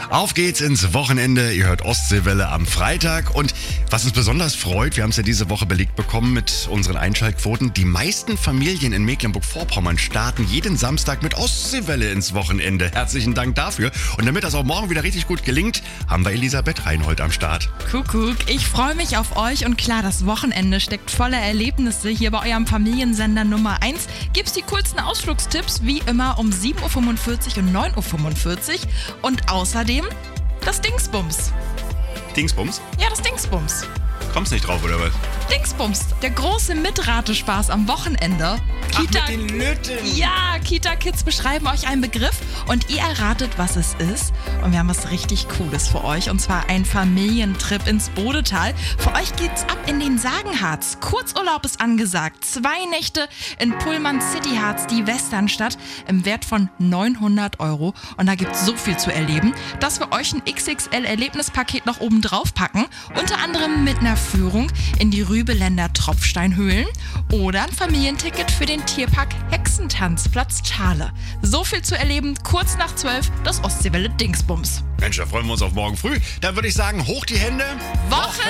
Auf geht's ins Wochenende. Ihr hört Ostseewelle am Freitag. Und was uns besonders freut, wir haben es ja diese Woche belegt bekommen mit unseren Einschaltquoten. Die meisten Familien in Mecklenburg-Vorpommern starten jeden Samstag mit Ostseewelle ins Wochenende. Herzlichen Dank dafür. Und damit das auch morgen wieder richtig gut gelingt, haben wir Elisabeth Reinhold am Start. Kuckuck, ich freue mich auf euch und klar, das Wochenende steckt voller Erlebnisse. Hier bei eurem Familiensender Nummer 1 gibt's die coolsten Ausflugstipps wie immer um 7.45 Uhr und 9.45 Uhr und außerdem das Dingsbums. Dingsbums? Ja, das Dingsbums. Kommst nicht drauf, oder was? Dingsbums, der große Mitratespaß am Wochenende. Ach, mit den Lütten. Ja, Kita-Kids beschreiben euch einen Begriff und ihr erratet, was es ist. Und wir haben was richtig Cooles für euch, und zwar ein Familientrip ins Bodetal. Für euch geht's ab in den Sagenharz. Kurzurlaub ist angesagt. 2 Nächte in Pullman City Harz, die Westernstadt, im Wert von 900 €. Und da gibt's so viel zu erleben, dass wir euch ein XXL-Erlebnispaket noch oben drauf packen. Unter anderem mit einer Führung in die Rübeländer Tropfsteinhöhlen oder ein Familienticket für den Tierpark Hexentanzplatz Thale. So viel zu erleben, kurz nach 12, das Ostseewelle Dingsbums. Mensch, da freuen wir uns auf morgen früh. Dann würde ich sagen, hoch die Hände. Woche